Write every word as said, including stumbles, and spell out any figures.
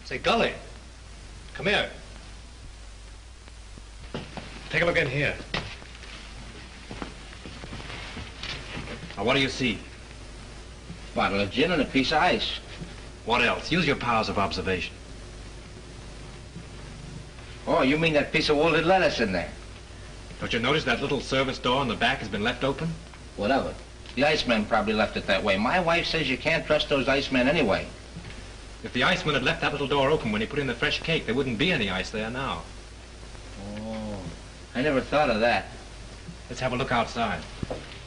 Say, Gully, come here. Take a look in here. Now, what do you see? Bottle of gin and a piece of ice. What else? Use your powers of observation. Oh, you mean that piece of wilted lettuce in there? Don't you notice that little service door in the back has been left open? Whatever. The iceman probably left it that way. My wife says you can't trust those icemen anyway. If the iceman had left that little door open when he put in the fresh cake, there wouldn't be any ice there now. Oh, I never thought of that. Let's have a look outside.